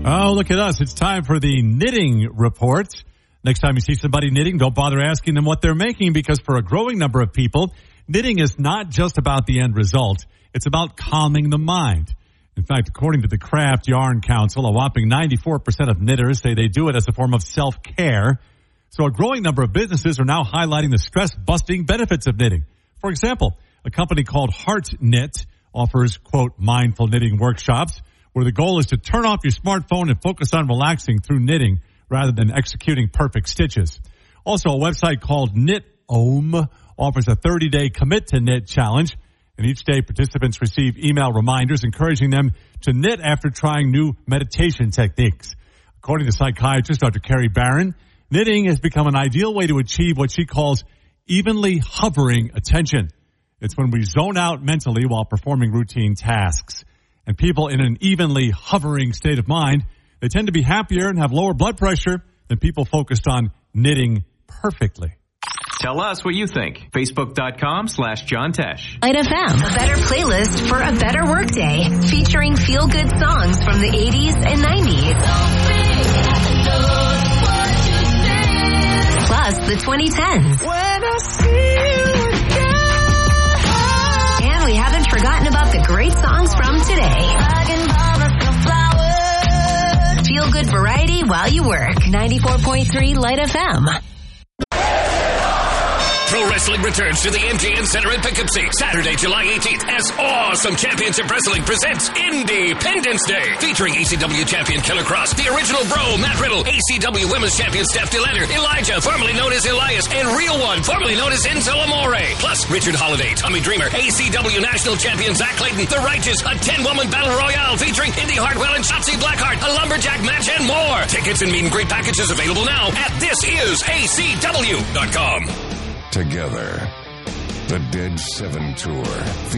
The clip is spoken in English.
Oh, look at us. It's time for the knitting report. Next time you see somebody knitting, don't bother asking them what they're making, because for a growing number of people, knitting is not just about the end result. It's about calming the mind. In fact, according to the Craft Yarn Council, a whopping 94% of knitters say they do it as a form of self-care. So a growing number of businesses are now highlighting the stress-busting benefits of knitting. For example, a company called Heart Knit offers, quote, mindful knitting workshops, where the goal is to turn off your smartphone and focus on relaxing through knitting rather than executing perfect stitches. Also, a website called KnitOhm offers a 30-day commit to knit challenge, and each day participants receive email reminders encouraging them to knit after trying new meditation techniques. According to psychiatrist Dr. Carrie Barron, knitting has become an ideal way to achieve what she calls evenly hovering attention. It's when we zone out mentally while performing routine tasks. And people in an evenly hovering state of mind, they tend to be happier and have lower blood pressure than people focused on knitting perfectly. Tell us what you think. Facebook.com/John Tesh. Light FM, a better playlist for a better workday, featuring feel-good songs from the 80s and 90s. Plus the 2010s. When I see you again. And we haven't forgotten about the great songs from today. Feel good variety while you work. 94.3 Light FM. Pro Wrestling returns to the MJN Center in Poughkeepsie, Saturday, July 18th, as Awesome Championship Wrestling presents Independence Day, featuring ECW champion Killer Cross, the original Bro, Matt Riddle, ACW Women's Champion Steph DeLander, Elijah, formerly known as Elias, and Real One, formerly known as Enzo Amore, plus Richard Holiday, Tommy Dreamer, ACW National Champion Zach Clayton, The Righteous, a 10-woman battle royale featuring Indy Hartwell and Shotzi Blackheart, a lumberjack match, and more. Tickets and meet and greet packages available now at thisisacw.com. Together, the Dead 7 Tour.